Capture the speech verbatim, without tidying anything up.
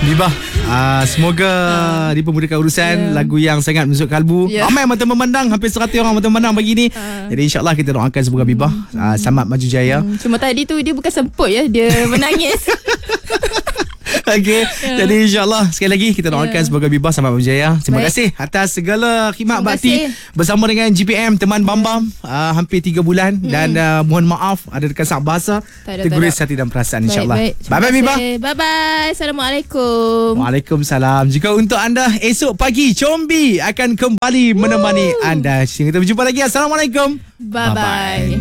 Bibah, uh, semoga uh. dipermudahkan urusan yeah. lagu yang sangat menusuk kalbu. Yeah. Ramai mata memandang, hampir seratus orang mata memandang pagi ni. Uh. Jadi insya-Allah kita doakan semoga Bibah uh, selamat maju jaya. Hmm. Cuma tadi tu dia bukan semput ya, dia menangis. Okey, yeah. jadi insya-Allah sekali lagi kita doakan yeah. semoga Bibah selamat berjaya. Terima Baik. kasih atas segala khidmat Terima bakti kasih. bersama dengan G P M teman Bambam uh, hampir tiga bulan hmm. dan uh, mohon maaf ada dekat bahasa terguris hati dan perasaan insya-Allah. Bye bye Bibah. Bye bye. Assalamualaikum. Waalaikumsalam. Jika untuk anda esok pagi Combi akan kembali menemani uh. anda. Kita berjumpa lagi. Assalamualaikum. Bye bye.